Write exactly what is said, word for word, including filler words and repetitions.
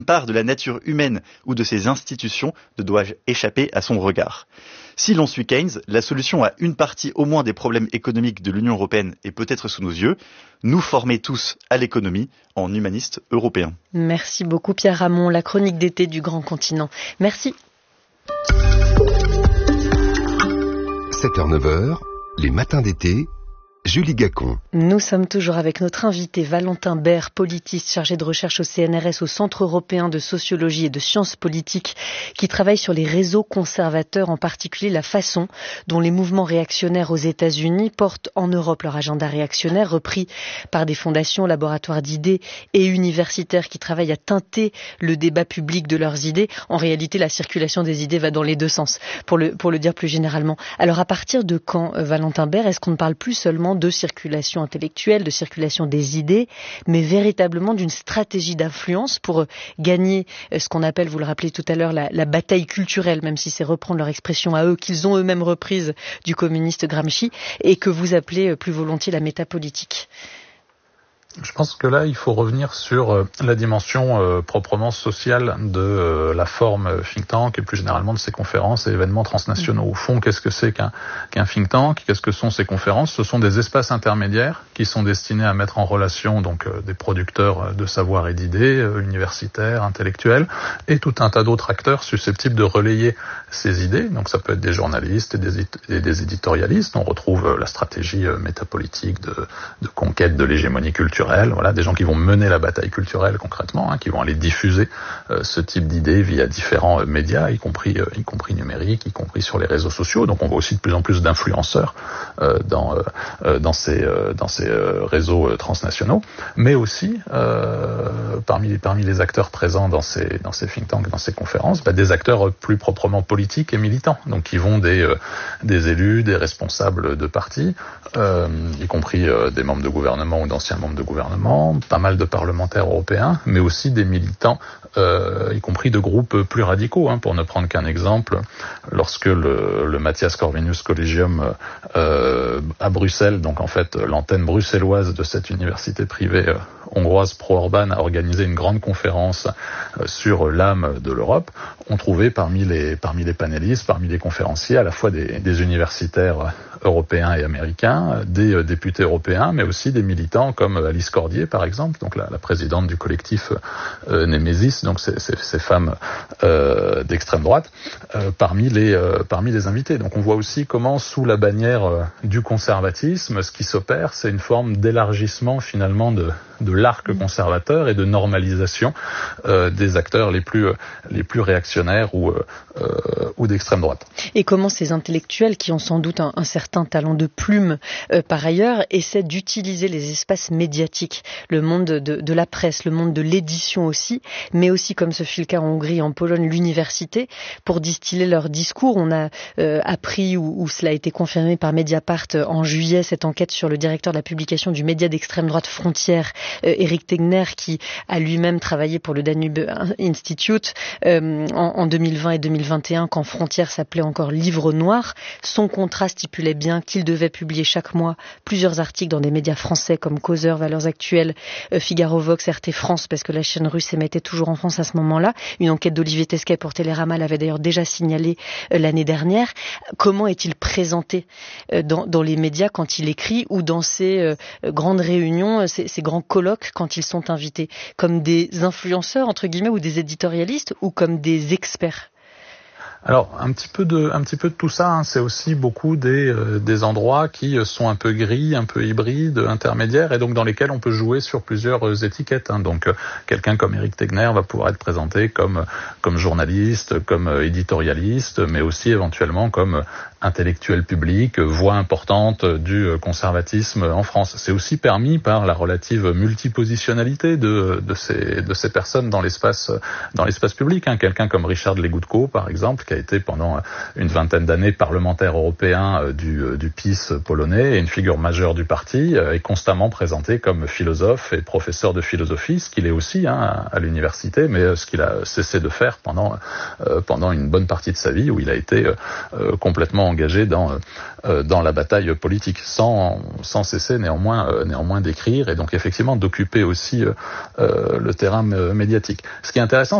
part de la nature humaine ou de ses institutions ne doit échapper à son regard. Si l'on suit Keynes, la solution à une partie au moins des problèmes économiques de l'Union européenne est peut-être sous nos yeux, nous former tous à l'économie en humanistes européens. Merci beaucoup Pierre Ramon, la chronique d'été du Grand Continent. Merci. sept heures neuf heures, les matins d'été, Julie Gacon. Nous sommes toujours avec notre invité Valentin Bert, politiste chargé de recherche au C N R S, au Centre européen de sociologie et de sciences politiques, qui travaille sur les réseaux conservateurs, en particulier la façon dont les mouvements réactionnaires aux États-Unis portent en Europe leur agenda réactionnaire, repris par des fondations, laboratoires d'idées et universitaires qui travaillent à teinter le débat public de leurs idées. En réalité, la circulation des idées va dans les deux sens, pour le, pour le dire plus généralement. Alors à partir de quand, euh, Valentin Bert, est-ce qu'on ne parle plus seulement de circulation intellectuelle, de circulation des idées, mais véritablement d'une stratégie d'influence pour gagner ce qu'on appelle, vous le rappelez tout à l'heure, la, la bataille culturelle, même si c'est reprendre leur expression à eux, qu'ils ont eux-mêmes reprise du communiste Gramsci, et que vous appelez plus volontiers la métapolitique? Je pense que là, il faut revenir sur euh, la dimension euh, proprement sociale de euh, la forme think tank et plus généralement de ces conférences et événements transnationaux. Au fond, qu'est-ce que c'est qu'un, qu'un think tank? Qu'est-ce que sont ces conférences? Ce sont des espaces intermédiaires qui sont destinés à mettre en relation donc euh, des producteurs de savoir et d'idées, euh, universitaires, intellectuels, et tout un tas d'autres acteurs susceptibles de relayer ces idées. Donc ça peut être des journalistes et des, et des éditorialistes. On retrouve euh, la stratégie euh, métapolitique de, de conquête de l'hégémonie culturelle. Voilà, des gens qui vont mener la bataille culturelle concrètement, hein, qui vont aller diffuser euh, ce type d'idées via différents euh, médias, y compris, euh, y compris numériques, y compris sur les réseaux sociaux. Donc on voit aussi de plus en plus d'influenceurs euh, dans, euh, dans ces, euh, dans ces euh, réseaux euh, transnationaux, mais aussi euh, parmi, les, parmi les acteurs présents dans ces, dans ces think tanks, dans ces conférences, bah, des acteurs plus proprement politiques et militants, donc qui vont des, euh, des élus, des responsables de partis, euh, y compris euh, des membres de gouvernement ou d'anciens membres de gouvernement, pas mal de parlementaires européens, mais aussi des militants, euh, y compris de groupes plus radicaux. Hein, pour ne prendre qu'un exemple, lorsque le, le Matthias Corvinus Collegium euh, à Bruxelles, donc en fait l'antenne bruxelloise de cette université privée euh, hongroise pro-Orban, a organisé une grande conférence euh, sur l'âme de l'Europe, on trouvait parmi les, parmi les panélistes, parmi les conférenciers, à la fois des, des universitaires européens et américains, des euh, députés européens, mais aussi des militants comme Alice Cordier, par exemple, donc la, la présidente du collectif euh, Némésis, donc ces, ces, ces femmes euh, d'extrême droite, euh, parmi les euh, parmi les invités. Donc on voit aussi comment, sous la bannière euh, du conservatisme, ce qui s'opère, c'est une forme d'élargissement finalement de de l'arc conservateur et de normalisation euh, des acteurs les plus euh, les plus réactionnaires ou euh, euh, ou d'extrême droite. Et comment ces intellectuels, qui ont sans doute un, un certain talent de plume euh, par ailleurs, essaient d'utiliser les espaces médiatiques, le monde de, de la presse, le monde de l'édition aussi, mais aussi, comme ce fut le cas en Hongrie, en Pologne, l'université, pour distiller leur discours. On a euh, appris, ou, ou cela a été confirmé par Mediapart euh, en juillet, cette enquête sur le directeur de la publication du média d'extrême droite Frontières, euh, Éric Tegner, qui a lui-même travaillé pour le Danube Institute euh, en, en deux mille vingt et deux mille vingt et un, quand Frontières s'appelait encore Livre Noir. Son contrat stipulait bien qu'il devait publier chaque mois plusieurs articles dans des médias français comme Causeur, Valeurs Actuelles, euh, Figaro, Vox, R T France, parce que la chaîne russe émettait toujours en France à ce moment-là. Une enquête d'Olivier Tesquet pour Télérama l'avait d'ailleurs déjà signalé euh, l'année dernière. Comment est-il présenté euh, dans, dans les médias quand il écrit, ou dans ces euh, grandes réunions, ces, ces grands colloques quand ils sont invités? Comme des influenceurs, entre guillemets, ou des éditorialistes, ou comme des experts? Alors, un petit peu de, un petit peu de tout ça, hein. C'est aussi beaucoup des, euh, des endroits qui sont un peu gris, un peu hybrides, intermédiaires, et donc dans lesquels on peut jouer sur plusieurs euh, étiquettes, hein. Donc, euh, quelqu'un comme Éric Tegner va pouvoir être présenté comme, comme journaliste, comme euh, éditorialiste, mais aussi éventuellement comme euh, intellectuel public, euh, voix importante euh, du euh, conservatisme en France. C'est aussi permis par la relative multipositionnalité de, de ces, de ces personnes dans l'espace, dans l'espace public, hein. Quelqu'un comme Richard Legutko, par exemple, qui a été pendant une vingtaine d'années parlementaire européen du, du P I S polonais et une figure majeure du parti, est constamment présenté comme philosophe et professeur de philosophie, ce qu'il est aussi, hein, à l'université, mais ce qu'il a cessé de faire pendant, euh, pendant une bonne partie de sa vie, où il a été euh, complètement engagé dans euh, dans la bataille politique, sans sans cesser néanmoins euh, néanmoins d'écrire et donc effectivement d'occuper aussi euh, le terrain médiatique. Ce qui est intéressant,